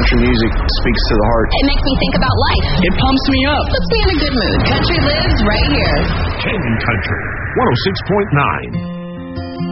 country music speaks to the heart. It makes me think about life. It pumps me up. Puts me in a good mood. Country lives right here. King Country 106.9.